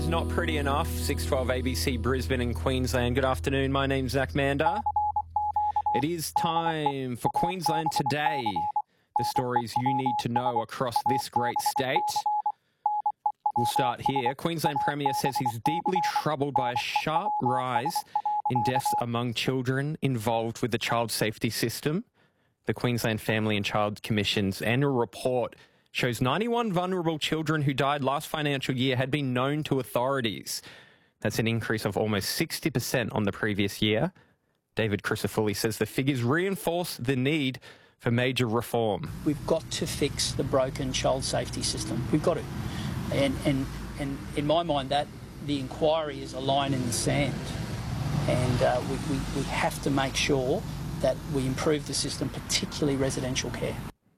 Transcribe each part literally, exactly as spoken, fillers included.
is not pretty enough. six twelve A B C Brisbane and Queensland. Good afternoon. My name's Zach Mander. It is time for Queensland Today. The stories you need to know across this great state. We'll start here. Queensland Premier says he's deeply troubled by a sharp rise in deaths among children involved with the child safety system. The Queensland Family and Child Commission's annual report shows ninety-one vulnerable children who died last financial year had been known to authorities. That's an increase of almost sixty percent on the previous year. David Crisafulli says the figures reinforce the need for major reform. We've got to fix the broken child safety system. We've got to. And, and, and in my mind, that the inquiry is a line in the sand. And uh, we, we, we have to make sure that we improve the system, particularly residential care.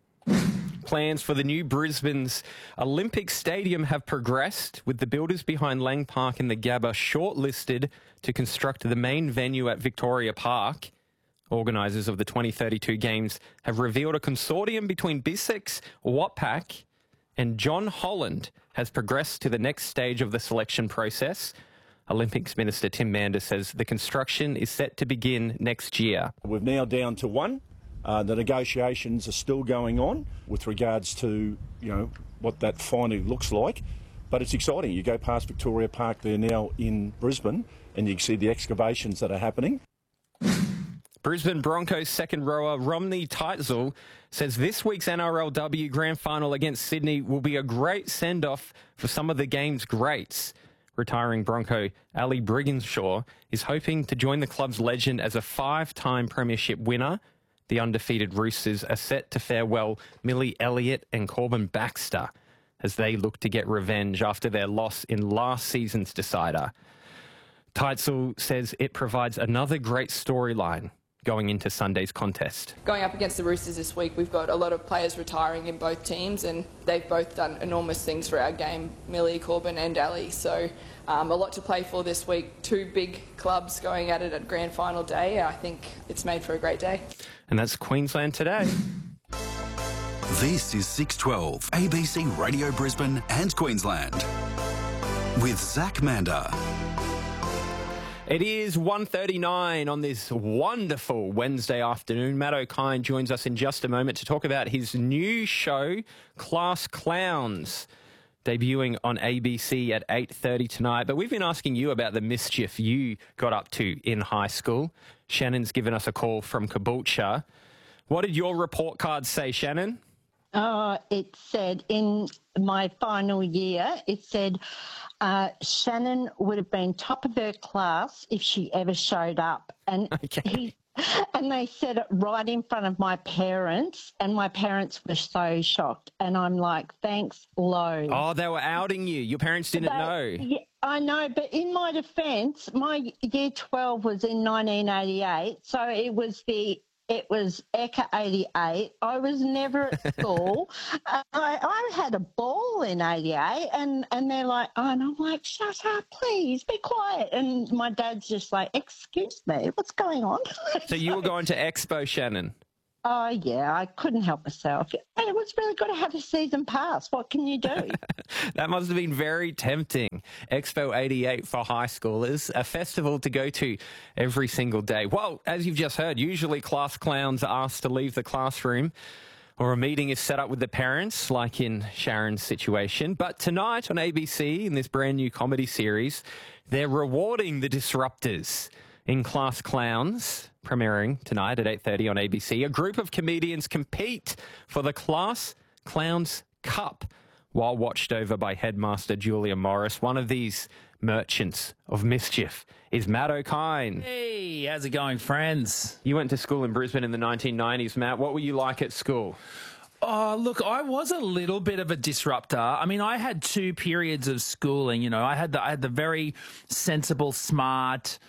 Plans for the new Brisbane's Olympic Stadium have progressed, with the builders behind Lang Park in the Gabba shortlisted to construct the main venue at Victoria Park. Organisers of the twenty thirty-two Games have revealed a consortium between BISEX, Watpac and John Holland has progressed to the next stage of the selection process. Olympics Minister Tim Mander says the construction is set to begin next year. We're now down to one. Uh, the negotiations are still going on with regards to, you know, what that finally looks like. But it's exciting. You go past Victoria Park, they're now in Brisbane, and you can see the excavations that are happening. Brisbane Broncos second rower Romney Teitzel says this week's N R L W Grand Final against Sydney will be a great send-off for some of the game's greats. Retiring Bronco Ali Brigginshaw is hoping to join the club's legend as a five-time premiership winner. The undefeated Roosters are set to farewell Millie Elliott and Corbin Baxter as they look to get revenge after their loss in last season's decider. Teitzel says it provides another great storyline going into Sunday's contest. Going up against the Roosters this week, we've got a lot of players retiring in both teams, and they've both done enormous things for our game, Millie, Corbin and Ali. So um, a lot to play for this week. Two big clubs going at it at Grand Final day. I think it's made for a great day. And that's Queensland Today. This is six twelve A B C Radio Brisbane and Queensland with Zach Mander. It is one thirty-nine on this wonderful Wednesday afternoon. Matt O'Kine joins us in just a moment to talk about his new show, Class Clowns, debuting on A B C at eight thirty tonight. But we've been asking you about the mischief you got up to in high school. Shannon's given us a call from Caboolture. What did your report card say, Shannon? Oh, it said in my final year, it said uh, Shannon would have been top of her class if she ever showed up. And Okay. he, and they said it right in front of my parents, and my parents were so shocked. And I'm like, thanks, loads. Oh, they were outing you. Your parents didn't But- know. Yeah, I know, but in my defence, my year twelve was in nineteen eighty-eight, so it was the it was E C A eighty-eight. I was never at school. I, I had a ball in eighty-eight, and, and they're like, oh, and I'm like, shut up, please, be quiet. And my dad's just like, excuse me, what's going on? So you were going to Expo, Shannon? Oh, yeah, I couldn't help myself. And it was really good to have a season pass. What can you do? That must have been very tempting. Expo eighty-eight for high schoolers, a festival to go to every single day. Well, as you've just heard, usually class clowns are asked to leave the classroom or a meeting is set up with the parents, like in Sharon's situation. But tonight on A B C, in this brand new comedy series, they're rewarding the disruptors. In Class Clowns, premiering tonight at eight thirty on A B C, a group of comedians compete for the Class Clowns Cup while watched over by headmaster Julia Morris. One of these merchants of mischief is Matt O'Kine. Hey, how's it going, friends? You went to school in Brisbane in the nineteen nineties, Matt. What were you like at school? Oh, look, I was a little bit of a disruptor. I mean, I had two periods of schooling. You know, I had the, I had the very sensible, smart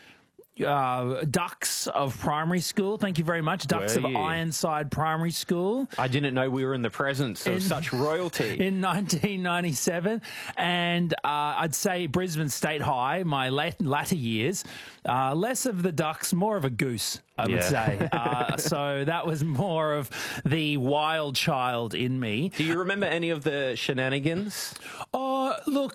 uh, Ducks of primary school. Thank you very much. Ducks Were of you? Ironside Primary School. I didn't know we were in the presence of In- such royalty. In nineteen ninety-seven. And uh, I'd say Brisbane State High, my lat- latter years, uh, less of the Ducks, more of a goose, I would Yeah. say. Uh, so that was more of the wild child in me. Do you remember any of the shenanigans? Oh, look,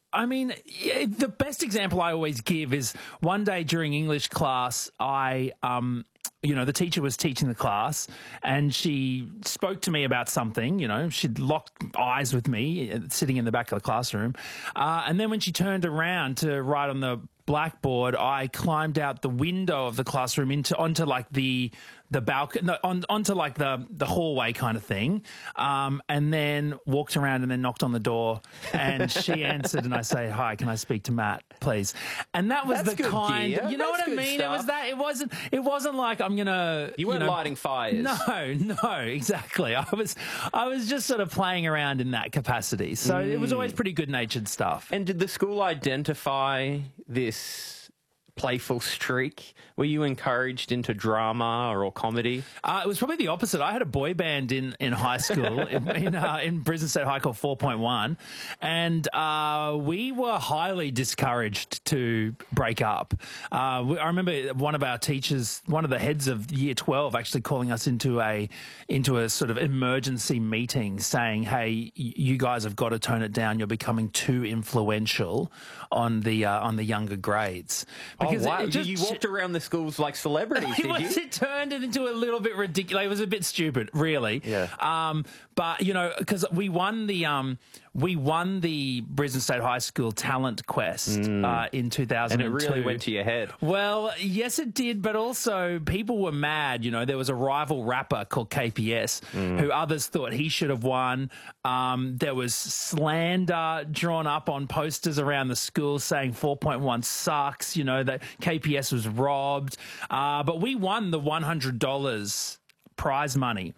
I mean, yeah, the best example I always give is one day during English class, I, um, you know, the teacher was teaching the class and she spoke to me about something, you know, she'd locked eyes with me sitting in the back of the classroom. Uh, and then when she turned around to write on the blackboard, I climbed out the window of the classroom into onto like the the balcony, no, on, onto like the the hallway kind of thing, um, and then walked around and then knocked on the door, and she answered, and I say, "Hi, can I speak to Matt, please?" And that was That's the good kind, gear. you know That's what I good mean? It was stuff. that. It wasn't. It wasn't like I'm gonna. You weren't know, lighting fires. No, no, exactly. I was, I was just sort of playing around in that capacity. So Mm. it was always pretty good-natured stuff. And did the school identify this playful streak? Were you encouraged into drama or, or comedy? Uh, it was probably the opposite. I had a boy band in, in high school in in, uh, in Brisbane State High called four point one, and uh, we were highly discouraged to break up. Uh, we, I remember one of our teachers, one of the heads of Year twelve, actually calling us into a into a sort of emergency meeting, saying, "Hey, y- you guys have got to tone it down. You're becoming too influential on the uh, on the younger grades." Because oh, wow. it, it just, you walked around the schools like celebrities, it, did was, you? it turned it into a little bit ridiculous. It was a bit stupid, really. Yeah. Um, but you know, because we won the um, we won the Brisbane State High School Talent Quest uh, in two thousand two. And it really went to your head. Well, yes, it did, but also people were mad. You know, there was a rival rapper called K P S who others thought he should have won. Um, there was slander drawn up on posters around the school saying four point one sucks. You know, that K P S was robbed. Uh, but we won the one hundred dollars prize money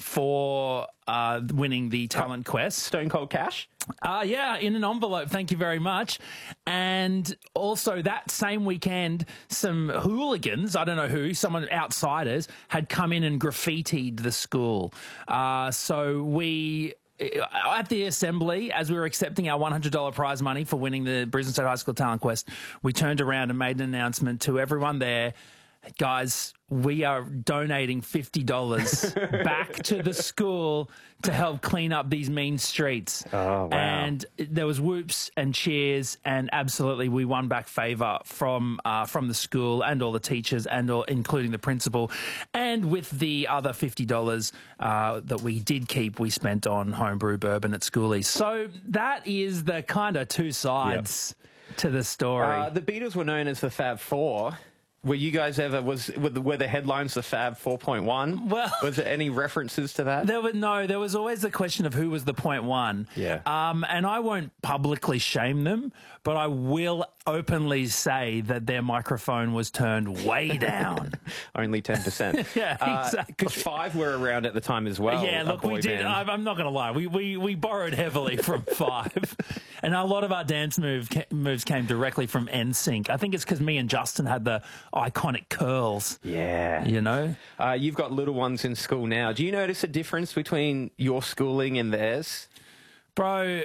for uh, winning the Talent Quest. Stone Cold Cash? Uh, yeah, in an envelope. Thank you very much. And also that same weekend, some hooligans, I don't know who, someone outsiders, had come in and graffitied the school. Uh, so we... At the assembly, as we were accepting our one hundred dollars prize money for winning the Brisbane State High School Talent Quest, we turned around and made an announcement to everyone there. Guys, we are donating fifty dollars back to the school to help clean up these mean streets. Oh, wow. And there was whoops and cheers, and absolutely we won back favour from uh, from the school and all the teachers, and all, including the principal. And with the other fifty dollars uh, that we did keep, we spent on homebrew bourbon at schoolies. So that is the kind of two sides yep. to the story. Uh, the Beatles were known as the Fab Four. Were you guys ever, was were the, were the headlines the Fab four point one? Well, was there any references to that? There were no, there was always the question of who was the point one. Yeah. Um, and I won't publicly shame them, but I will openly say that their microphone was turned way down. Only ten percent. Yeah, exactly. Because Five were around at the time as well. Yeah, look, we did. Band. I, I'm not going to lie. We, we we borrowed heavily from Five, and a lot of our dance move moves came directly from N Sync. I think it's because me and Justin had the iconic curls. Yeah. You know? Uh, you've got little ones in school now. Do you notice a difference between your schooling and theirs? Bro,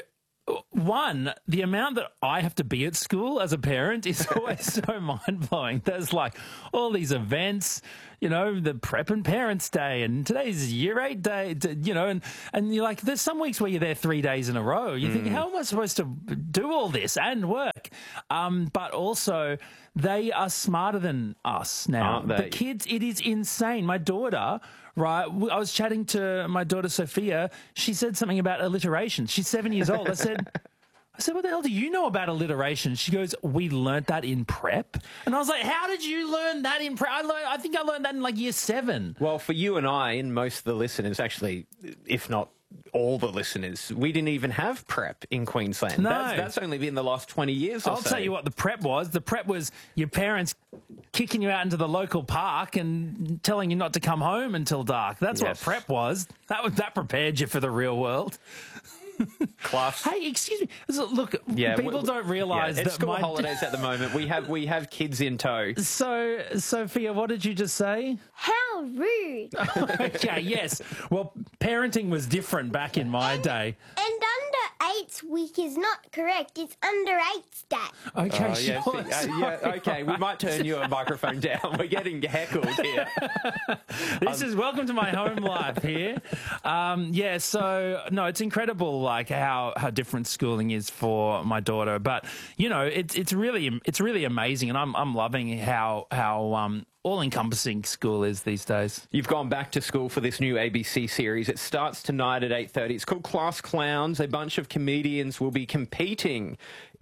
one, the amount that I have to be at school as a parent is always so mind-blowing. There's like all these events, you know, the Prep and Parents Day, and today's Year eight Day, you know, and, and you're like, there's some weeks where you're there three days in a row. You mm. think, how am I supposed to do all this and work? Um, but also, they are smarter than us now. Aren't they? The kids, it is insane. My daughter... Right, I was chatting to my daughter Sophia. She said something about alliteration. She's seven years old. I said, I said, what the hell do you know about alliteration? She goes, we learnt that in prep. And I was like, how did you learn that in prep? I, learned, I think I learned that in like year seven. Well, for you and I, and most of the listeners, actually, if not all the listeners, we didn't even have prep in Queensland. No. That's, that's only been the last twenty years or I'll so. tell you what the prep was. The prep was your parents kicking you out into the local park and telling you not to come home until dark. That's Yes. what prep was. That was that prepared you for the real world. Class. Hey, excuse me. Look, Yeah, people we- don't realise yeah, that it's school my holidays at the moment. We have we have kids in tow. So, Sophia, what did you just say? How rude. Okay, yes. Well, parenting was different back in my day. And under eight's week is not correct. It's under eight's day. Okay, Oh, sure. yeah, see, uh, yeah, okay, we might turn your microphone down. We're getting heckled here. This is welcome to my home life here. Um, yeah, so no, it's incredible, like how, how different schooling is for my daughter. But you know, it's it's really it's really amazing, and I'm I'm loving how how um, all-encompassing school is these days. You've gone back to school for this new A B C series. It starts tonight at eight thirty. It's called Class Clowns. A bunch of comedians will be competing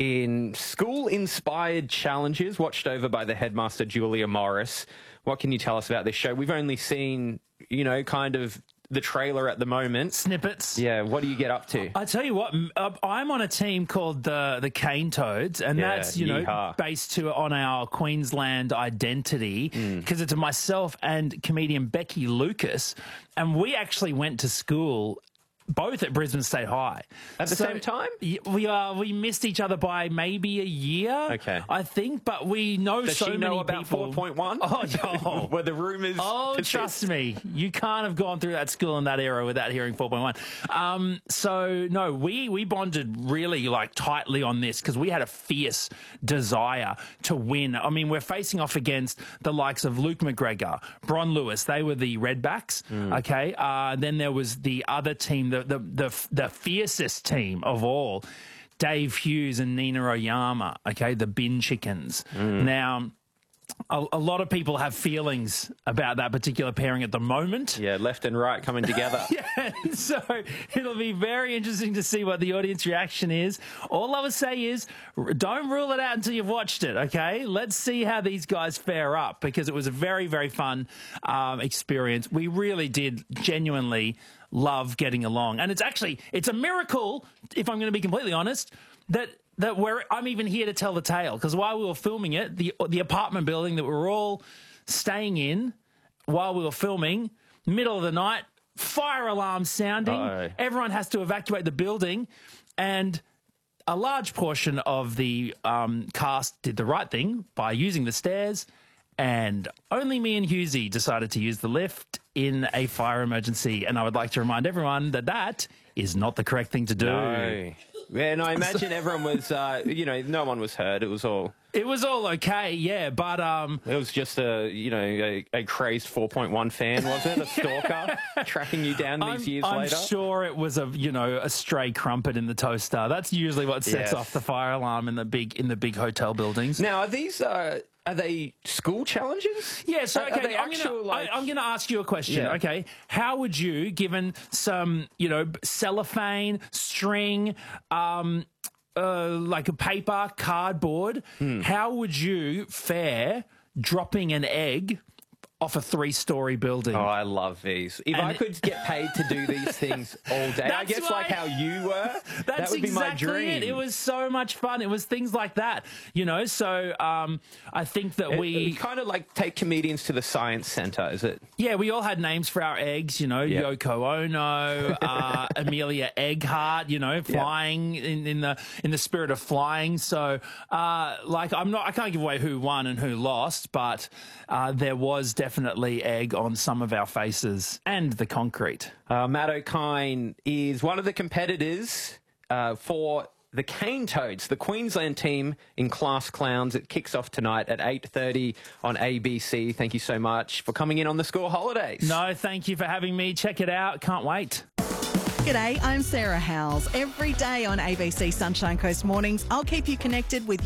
in school-inspired challenges watched over by the headmaster, Julia Morris. What can you tell us about this show? We've only seen, you know, kind of the trailer at the moment. Snippets. Yeah, what do you get up to? I tell you what, m- uh, I'm on a team called the the Cane Toads, and Yeah, that's, you know, yeehaw. based to on our Queensland identity, because it's myself and comedian Becky Lucas, and we actually went to school both at Brisbane State High. At the same time? y- We uh, we missed each other by maybe a year, Okay. I think, but we know Does so she know many about people. four point one? Oh, no. Were the rumours... Oh, persist? trust me, you can't have gone through that school in that era without hearing four point one. Um, so, no, we, we bonded really, like, tightly on this because we had a fierce desire to win. I mean, we're facing off against the likes of Luke McGregor, Bron Lewis. They were the Redbacks, okay? Uh, then there was the other team, the, the, the, the fiercest team of all, Dave Hughes and Nina Oyama, okay, the Bin Chickens. Now... A, a lot of people have feelings about that particular pairing at the moment. Yeah, left and right coming together. Yeah, so it'll be very interesting to see what the audience reaction is. All I would say is r- don't rule it out until you've watched it, okay? Let's see how these guys fare up, because it was a very, very fun um, experience. We really did genuinely love getting along. And it's actually, it's a miracle, if I'm going to be completely honest, that... that we're, I'm even here to tell the tale, because while we were filming it, the the apartment building that we were all staying in while we were filming, middle of the night, fire alarm sounding, Uh-oh. everyone has to evacuate the building, and a large portion of the um, cast did the right thing by using the stairs, and only me and Hughesy decided to use the lift in a fire emergency. And I would like to remind everyone that that is not the correct thing to do. No. Yeah, and I imagine everyone was, uh, you know, no one was hurt. It was all, It was all okay, yeah, but um, it was just a, you know, a, a crazed four point one fan, was it? A stalker tracking you down these I'm, years I'm later? sure it was a, you know, a stray crumpet in the toaster. That's usually what sets Yes. off the fire alarm in the big in the big hotel buildings. Now, are these, uh, are they school challenges? Yeah, so Are- are okay, they I'm actual, gonna, like- I, I'm gonna ask you a question. Yeah. Okay, how would you, given some, you know, cellophane, string, um, uh, like a paper, cardboard, Hmm. how would you fare dropping an egg off a three-story building? Oh, I love these. If I And- could get paid to do these things all day, I That's guess why- like how you were, That's that would be my exactly dream. it. It was so much fun. It was things like that, you know. So um, I think that It- we, it kind of like take comedians to the science centre, is it? yeah, we all had names for our eggs, you know, Yep. Yoko Ono, uh, Amelia Earhart, you know, flying in, in the in the spirit of flying. So, uh, like, I'm not, I can't give away who won and who lost, but uh, there was definitely egg on some of our faces and the concrete. Uh, Matt O'Kine is one of the competitors uh, for the Cane Toads, the Queensland team in Class Clowns. It kicks off tonight at eight thirty on A B C. Thank you so much for coming in on the school holidays. No, thank you for having me. Check it out. Can't wait. G'day, I'm Sarah Howells. Every day on A B C Sunshine Coast Mornings, I'll keep you connected with